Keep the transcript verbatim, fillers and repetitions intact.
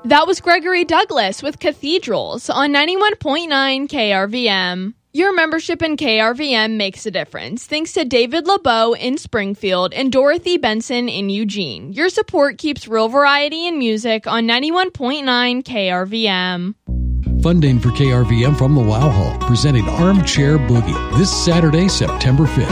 That was Gregory Douglas with Cathedrals on ninety-one point nine K R V M. Your membership in K R V M makes a difference. Thanks to David LeBeau in Springfield and Dorothy Benson in Eugene. Your support keeps real variety in music on ninety-one point nine K R V M. Funding for K R V M from the Wow Hall, presenting Armchair Boogie this Saturday, September fifth.